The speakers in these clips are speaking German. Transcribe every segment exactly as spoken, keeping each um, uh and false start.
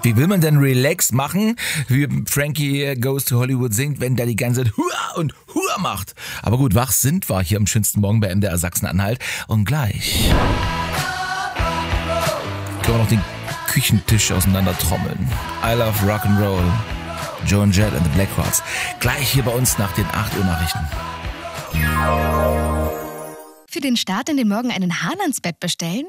Wie will man denn Relax machen, wie Frankie Goes to Hollywood singt, wenn der die ganze Zeit Hua und Hua macht? Aber gut, wach sind wir hier am schönsten Morgen bei M D R Sachsen-Anhalt. Und gleich können wir noch den Küchentisch auseinander trommeln. I love Rock'n'Roll. Joan Jett and the Blackhearts. Gleich hier bei uns nach den acht Uhr Nachrichten. Für den Start in den Morgen einen Hahn ans Bett bestellen?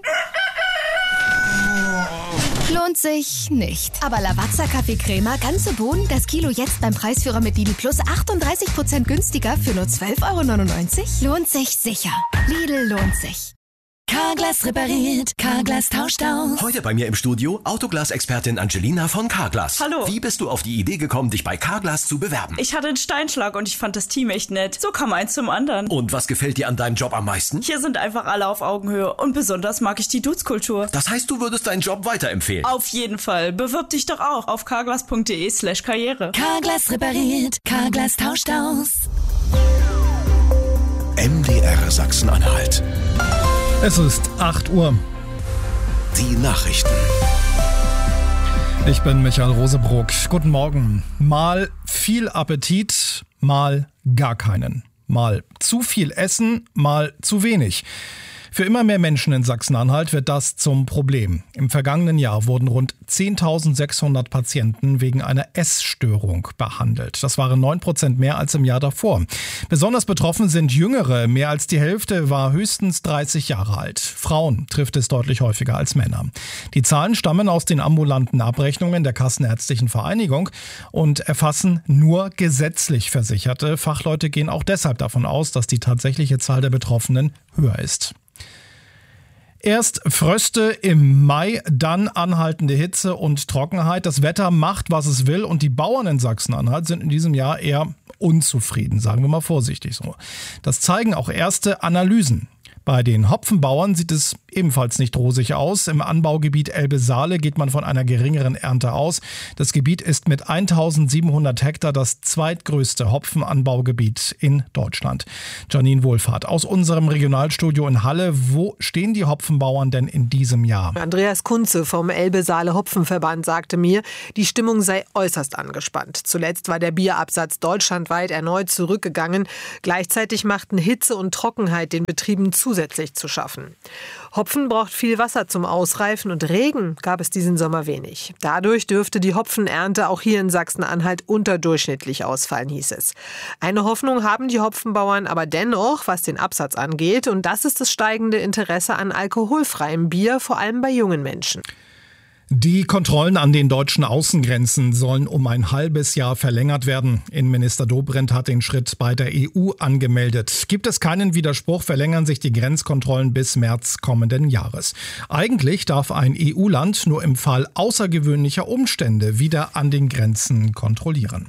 Lohnt sich nicht. Aber Lavazza Kaffeecrema, ganze Bohnen, das Kilo jetzt beim Preisführer mit Lidl Plus achtunddreißig Prozent günstiger für nur zwölf Euro neunundneunzig? Lohnt sich sicher. Lidl lohnt sich. Carglass repariert, Carglass tauscht aus. Heute bei mir im Studio Autoglas-Expertin Angelina von Carglass. Hallo. Wie bist du auf die Idee gekommen, dich bei Carglass zu bewerben? Ich hatte einen Steinschlag und ich fand das Team echt nett. So kam eins zum anderen. Und was gefällt dir an deinem Job am meisten? Hier sind einfach alle auf Augenhöhe und besonders mag ich die Dudes-Kultur. Das heißt, du würdest deinen Job weiterempfehlen? Auf jeden Fall. Bewirb dich doch auch auf carglass.de slash karriere. Carglass repariert, Carglass tauscht aus. M D R Sachsen-Anhalt. Es ist acht Uhr. Die Nachrichten. Ich bin Michael Rosebrock. Guten Morgen. Mal viel Appetit, mal gar keinen. Mal zu viel essen, mal zu wenig. Für immer mehr Menschen in Sachsen-Anhalt wird das zum Problem. Im vergangenen Jahr wurden rund zehntausendsechshundert Patienten wegen einer Essstörung behandelt. Das waren neun Prozent mehr als im Jahr davor. Besonders betroffen sind Jüngere. Mehr als die Hälfte war höchstens dreißig Jahre alt. Frauen trifft es deutlich häufiger als Männer. Die Zahlen stammen aus den ambulanten Abrechnungen der Kassenärztlichen Vereinigung und erfassen nur gesetzlich Versicherte. Fachleute gehen auch deshalb davon aus, dass die tatsächliche Zahl der Betroffenen höher ist. Erst Fröste im Mai, dann anhaltende Hitze und Trockenheit. Das Wetter macht, was es will, und die Bauern in Sachsen-Anhalt sind in diesem Jahr eher unzufrieden, sagen wir mal vorsichtig so. Das zeigen auch erste Analysen. Bei den Hopfenbauern sieht es ebenfalls nicht rosig aus. Im Anbaugebiet Elbe-Saale geht man von einer geringeren Ernte aus. Das Gebiet ist mit eintausendsiebenhundert Hektar das zweitgrößte Hopfenanbaugebiet in Deutschland. Janine Wohlfahrt aus unserem Regionalstudio in Halle. Wo stehen die Hopfenbauern denn in diesem Jahr? Andreas Kunze vom Elbe-Saale Hopfenverband sagte mir, die Stimmung sei äußerst angespannt. Zuletzt war der Bierabsatz deutschlandweit erneut zurückgegangen. Gleichzeitig machten Hitze und Trockenheit den Betrieben zusätzlich zusätzlich zu schaffen. Hopfen braucht viel Wasser zum Ausreifen und Regen gab es diesen Sommer wenig. Dadurch dürfte die Hopfenernte auch hier in Sachsen-Anhalt unterdurchschnittlich ausfallen, hieß es. Eine Hoffnung haben die Hopfenbauern aber dennoch, was den Absatz angeht, und das ist das steigende Interesse an alkoholfreiem Bier, vor allem bei jungen Menschen. Die Kontrollen an den deutschen Außengrenzen sollen um ein halbes Jahr verlängert werden. Innenminister Dobrindt hat den Schritt bei der E U angemeldet. Gibt es keinen Widerspruch, verlängern sich die Grenzkontrollen bis März kommenden Jahres. Eigentlich darf ein E U-Land nur im Fall außergewöhnlicher Umstände wieder an den Grenzen kontrollieren.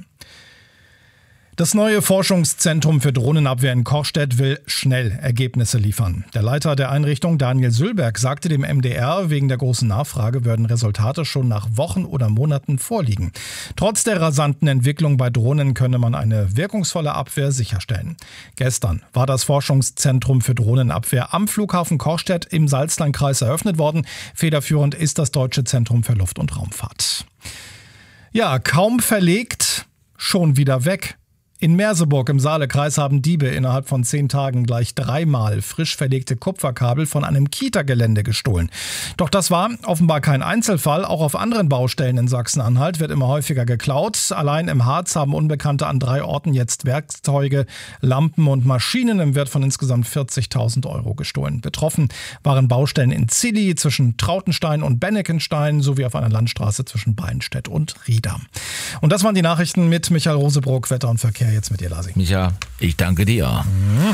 Das neue Forschungszentrum für Drohnenabwehr in Korstedt will schnell Ergebnisse liefern. Der Leiter der Einrichtung, Daniel Sülberg, sagte dem M D R, wegen der großen Nachfrage würden Resultate schon nach Wochen oder Monaten vorliegen. Trotz der rasanten Entwicklung bei Drohnen könne man eine wirkungsvolle Abwehr sicherstellen. Gestern war das Forschungszentrum für Drohnenabwehr am Flughafen Korstedt im Salzlandkreis eröffnet worden. Federführend ist das Deutsche Zentrum für Luft- und Raumfahrt. Ja, kaum verlegt, schon wieder weg. In Merseburg im Saalekreis haben Diebe innerhalb von zehn Tagen gleich dreimal frisch verlegte Kupferkabel von einem Kita-Gelände gestohlen. Doch das war offenbar kein Einzelfall. Auch auf anderen Baustellen in Sachsen-Anhalt wird immer häufiger geklaut. Allein im Harz haben Unbekannte an drei Orten jetzt Werkzeuge, Lampen und Maschinen im Wert von insgesamt vierzigtausend Euro gestohlen. Betroffen waren Baustellen in Zilli zwischen Trautenstein und Bennekenstein sowie auf einer Landstraße zwischen Beinstedt und Rieda. Und das waren die Nachrichten mit Michael Rosebrock, Wetter und Verkehr. Jetzt mit dir, Lasi. Micha, ich danke dir. Mhm.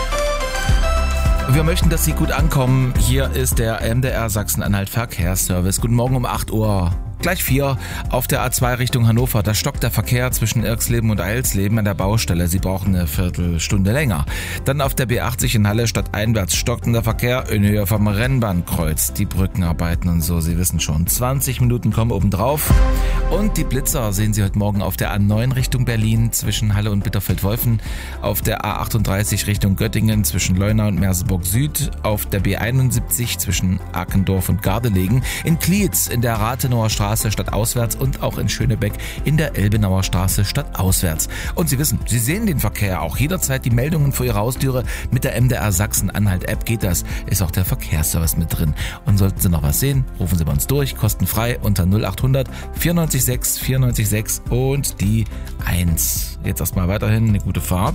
Wir möchten, dass Sie gut ankommen. Hier ist der M D R Sachsen-Anhalt Verkehrsservice. Guten Morgen um acht Uhr. Gleich vier auf der A zwei Richtung Hannover. Da stockt der Verkehr zwischen Irksleben und Eilsleben an der Baustelle. Sie brauchen eine Viertelstunde länger. Dann auf der B achtzig in Halle stadteinwärts stockender Verkehr in Höhe vom Rennbahnkreuz. Die Brückenarbeiten und so, Sie wissen schon. zwanzig Minuten kommen obendrauf. Und die Blitzer sehen Sie heute Morgen auf der A neun Richtung Berlin zwischen Halle und Bitterfeld-Wolfen. Auf der A achtunddreißig Richtung Göttingen zwischen Leuna und Merseburg Süd. Auf der B einundsiebzig zwischen Arkendorf und Gardelegen. In Klietz in der Rathenower Straße Straße stadtauswärts und auch in Schönebeck in der Elbenauer Straße stadtauswärts. Und Sie wissen, Sie sehen den Verkehr auch jederzeit, die Meldungen vor Ihrer Haustüre. Mit der M D R Sachsen-Anhalt-App geht das, ist auch der Verkehrsservice mit drin. Und sollten Sie noch was sehen, rufen Sie bei uns durch, kostenfrei unter null acht hundert vierundneunzig sechs vierundneunzig sechs und die eins. Jetzt erstmal weiterhin eine gute Fahrt.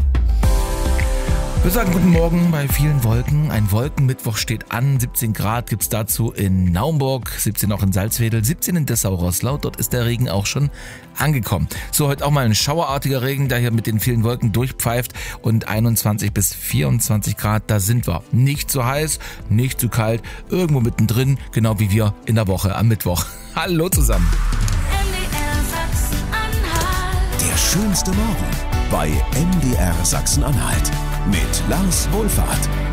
Wir sagen guten Morgen bei vielen Wolken. Ein Wolkenmittwoch steht an. siebzehn Grad gibt's dazu in Naumburg, siebzehn auch in Salzwedel, siebzehn in Dessau-Roßlau. Dort ist der Regen auch schon angekommen. So, heute auch mal ein schauerartiger Regen, der hier mit den vielen Wolken durchpfeift. Und einundzwanzig bis vierundzwanzig Grad, da sind wir. Nicht zu heiß, nicht zu kalt, irgendwo mittendrin, genau wie wir in der Woche am Mittwoch. Hallo zusammen. Der schönste Morgen bei M D R Sachsen-Anhalt mit Lars Wohlfahrt.